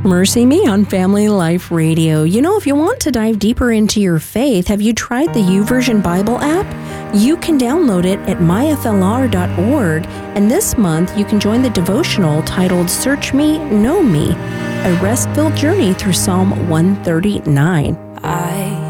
Mercy Me on Family Life Radio. You know, if you want to dive deeper into your faith, have you tried the YouVersion Bible app? You can download it at myflr.org, and this month you can join the devotional titled Search Me, Know Me, a rest-filled journey through Psalm 139. I